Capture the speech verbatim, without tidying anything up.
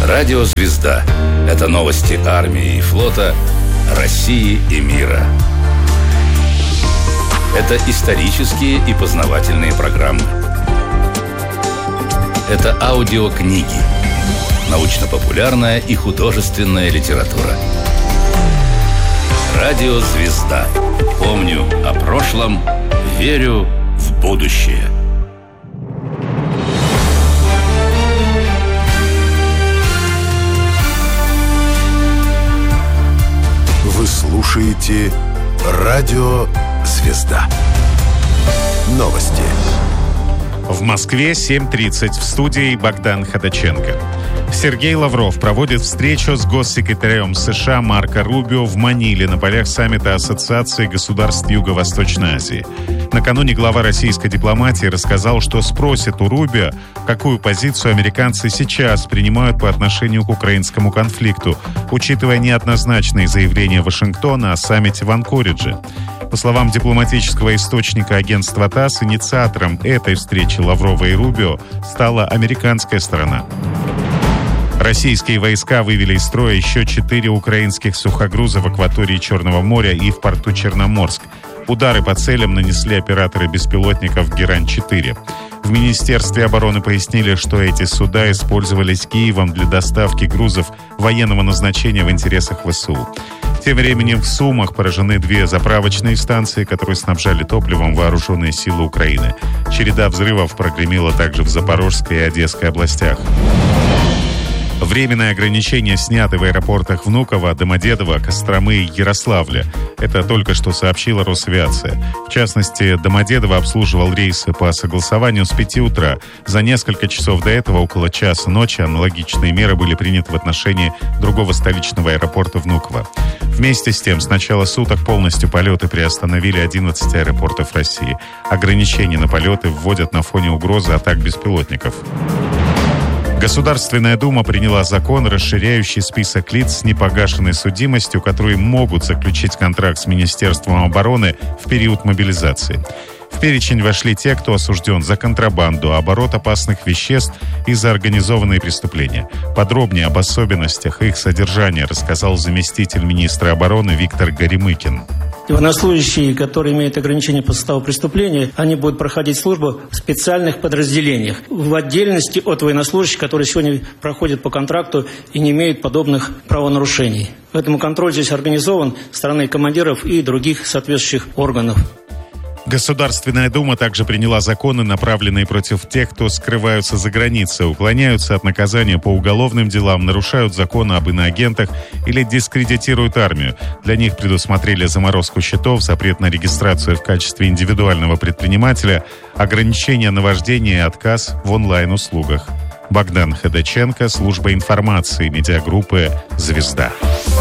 Радио «Звезда» — это новости армии и флота, России и мира. Это исторические и познавательные программы. Это аудиокниги, научно-популярная и художественная литература. Радио «Звезда». Помню о прошлом, верю в будущее. Вы слушаете Радио «Звезда». Новости. В Москве семь тридцать. В студии Богдан Ходаченко. Сергей Лавров проводит встречу с госсекретарем США Марко Рубио в Маниле на полях саммита Ассоциации государств Юго-Восточной Азии. Накануне глава российской дипломатии рассказал, что спросит у Рубио, какую позицию американцы сейчас принимают по отношению к украинскому конфликту, учитывая неоднозначные заявления Вашингтона о саммите в Анкоридже. По словам дипломатического источника агентства ТАСС, инициатором этой встречи Лаврова и Рубио стала американская сторона. Российские войска вывели из строя еще четыре украинских сухогруза в акватории Черного моря и в порту Черноморск. Удары по целям нанесли операторы беспилотников «Герань-четыре». В Министерстве обороны пояснили, что эти суда использовались Киевом для доставки грузов военного назначения в интересах ВСУ. Тем временем в Сумах поражены две заправочные станции, которые снабжали топливом вооруженные силы Украины. Череда взрывов прогремела также в Запорожской и Одесской областях. Временные ограничения сняты в аэропортах Внуково, Домодедово, Костромы и Ярославля. Это только что сообщила Росавиация. В частности, Домодедово обслуживал рейсы по согласованию с пяти утра. За несколько часов до этого, около часа ночи, аналогичные меры были приняты в отношении другого столичного аэропорта Внуково. Вместе с тем, с начала суток полностью полеты приостановили одиннадцать аэропортов России. Ограничения на полеты вводят на фоне угрозы атак беспилотников. Государственная Дума приняла закон, расширяющий список лиц с непогашенной судимостью, которые могут заключить контракт с Министерством обороны в период мобилизации. В перечень вошли те, кто осужден за контрабанду, оборот опасных веществ и за организованные преступления. Подробнее об особенностях их содержания рассказал заместитель министра обороны Виктор Горемыкин. Военнослужащие, которые имеют ограничения по составу преступления, они будут проходить службу в специальных подразделениях. В отдельности от военнослужащих, которые сегодня проходят по контракту и не имеют подобных правонарушений. Поэтому контроль здесь организован со стороны командиров и других соответствующих органов. Государственная Дума также приняла законы, направленные против тех, кто скрываются за границей, уклоняются от наказания по уголовным делам, нарушают законы об иноагентах или дискредитируют армию. Для них предусмотрели заморозку счетов, запрет на регистрацию в качестве индивидуального предпринимателя, ограничения на вождение и отказ в онлайн-услугах. Богдан Ходаченко, служба информации, медиагруппы «Звезда».